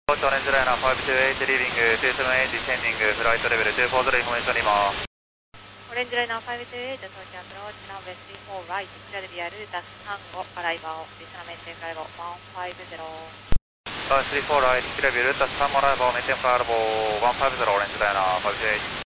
オレンジライナー528リービング278ディセンディングフライトレベル240インフォメーション今。 オレンジライナー528 到着アプローチナンベ34 right フィラデビアルダスタンゴアライバーリスナメンテンフライボ150 34 right フィラデビアルダスタンゴアライバーメンテンフライボ150オレンジライナー528